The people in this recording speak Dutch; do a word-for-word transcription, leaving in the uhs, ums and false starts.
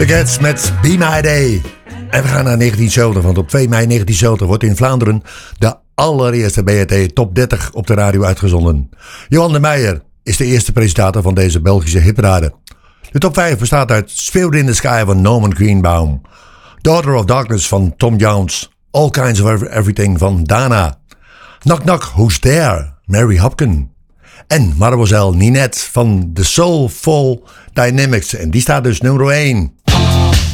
The Cats met Be My Day. En we gaan naar negentien zeventig, want op twee mei negentien zeventig wordt in Vlaanderen de allereerste B R T Top dertig op de radio uitgezonden. Johan de Meijer is de eerste presentator van deze Belgische hitparade. De top vijf bestaat uit Spirit in the Sky van Norman Greenbaum, Daughter of Darkness van Tom Jones, All Kinds of Everything van Dana, Knock Knock Who's There, Mary Hopkin en Mademoiselle Ninette van The Soulful Dynamics. En die staat dus nummer één.